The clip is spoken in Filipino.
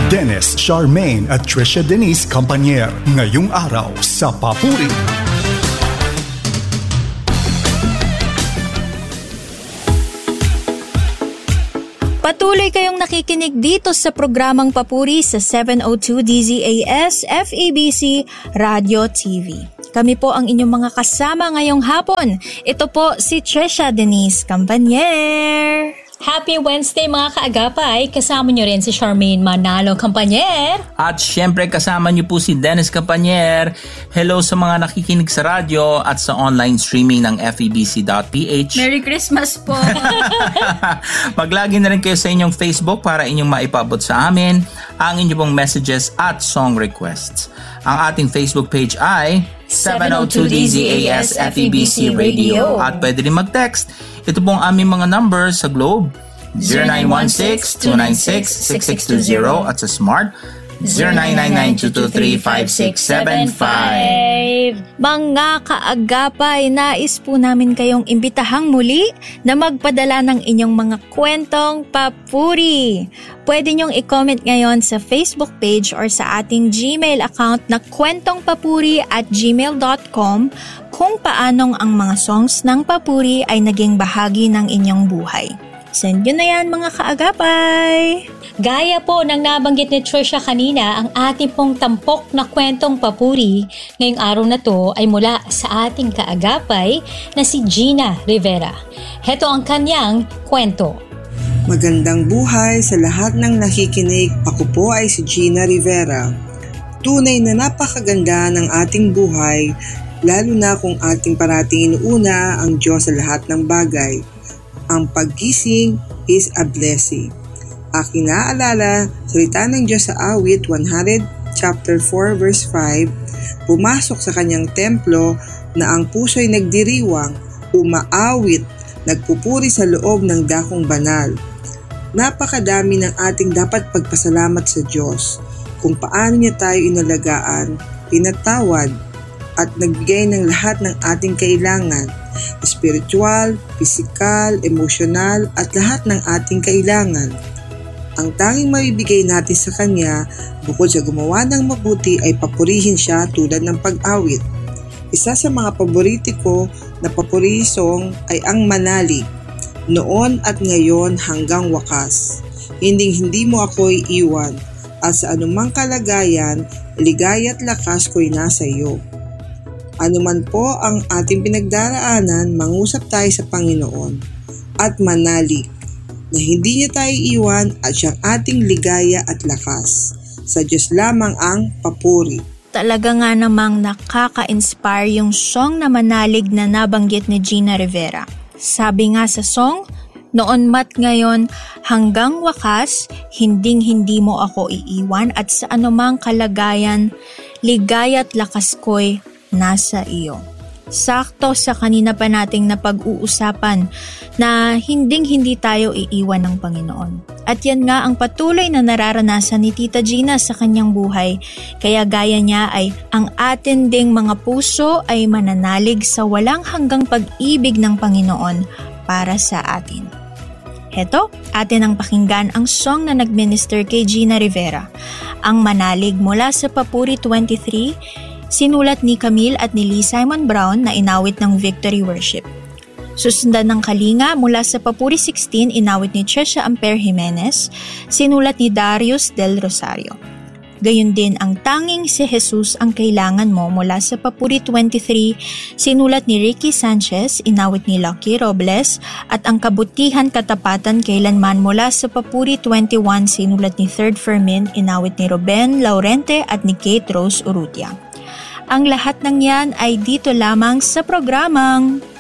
Dennis Charmaine at Trisha Denise Campanier. Ngayong araw sa Papuri. Patuloy kayong nakikinig dito sa programang Papuri sa 702 DZAS FEBC Radio TV. Kami po ang inyong mga kasama ngayong hapon. Ito po si Trisha Denise Campanier. Happy Wednesday mga kaagapay! Kasama nyo rin si Charmaine Manalo Campanier. At syempre kasama nyo po si Dennis Campanier. Hello sa mga nakikinig sa radyo at sa online streaming ng febc.ph. Merry Christmas po! Maglagi na rin kayo sa inyong Facebook para inyong maipabot sa amin ang inyong pong messages at song requests. Ang ating Facebook page ay 702 DZAS FEBC Radio. At pwede rin mag-text. Ito pong aming mga numbers sa Globe 0916-296-6620 at sa Smart 0999-223-5675. Mga kaagapay, nais po namin kayong imbitahang muli na magpadala ng inyong mga kwentong papuri. Pwede nyong i-comment ngayon sa Facebook page or sa ating Gmail account na kwentongpapuri@gmail.com kung paanong ang mga songs ng papuri ay naging bahagi ng inyong buhay. Send nyo na yan mga kaagapay! Gaya po ng nabanggit ni Trisha kanina, ang ating pong tampok na kwentong papuri ngayong araw na to ay mula sa ating kaagapay na si Gina Rivera. Heto ang kanyang kwento. Magandang buhay sa lahat ng nakikinig. Ako po ay si Gina Rivera. Tunay na napakaganda ng ating buhay, lalo na kung ating parating inuuna ang Diyos sa lahat ng bagay. Ang paggising is a blessing. Aking naaalala, salita ng Diyos sa awit 100 chapter 4 verse 5, pumasok sa kanyang templo na ang puso'y nagdiriwang, umaawit, nagpupuri sa loob ng dakong banal. Napakadami ng ating dapat pagpasalamat sa Diyos kung paano niya tayo inalagaan, pinatawad, at nagbigay ng lahat ng ating kailangan, spiritual, physical, emosyonal, at lahat ng ating kailangan. Ang tanging mabibigay natin sa Kanya, bukod sa gumawa ng mabuti, ay papurihin Siya tulad ng pag-awit. Isa sa mga paborito ko na papuri song ay ang Manalig, noon at ngayon hanggang wakas. Hindi mo ako iiwan, at sa anumang kalagayan, ligaya at lakas ko'y nasa iyo. Ano man po ang ating pinagdaraanan, mangusap tayo sa Panginoon at manalig na hindi niya tayo iwan at siyang ating ligaya at lakas. Sa Diyos lamang ang papuri. Talaga nga namang nakaka-inspire yung song na Manalig na nabanggit ni Gina Rivera. Sabi nga sa song, noon mat ngayon hanggang wakas, hindi mo ako iiwan at sa anumang kalagayan, ligaya at lakas ko'y nasa iyo. Sakto sa kanina pa nating napag-uusapan na hindi tayo iiwan ng Panginoon. At yan nga ang patuloy na nararanasan ni Tita Gina sa kanyang buhay. Kaya gaya niya ay ang atin ding mga puso ay mananalig sa walang hanggang pag-ibig ng Panginoon para sa atin. Heto, atin ang pakinggan ang song na nagminister kay Gina Rivera. Ang Manalig mula sa Papuri 23, sinulat ni Camille at ni Lee Simon Brown na inawit ng Victory Worship. Susundan ng Kalinga mula sa Papuri 16, inawit ni Trisha Amper Jimenez, sinulat ni Darius Del Rosario. Gayun din ang Tanging si Jesus ang Kailangan Mo mula sa Papuri 23, sinulat ni Ricky Sanchez, inawit ni Lucky Robles, at ang Kabutihan Katapatan Kailanman mula sa Papuri 21, sinulat ni Third Fermin, inawit ni Ruben Laurente at ni Kate Rose Urrutia. Ang lahat ng yan ay dito lamang sa programang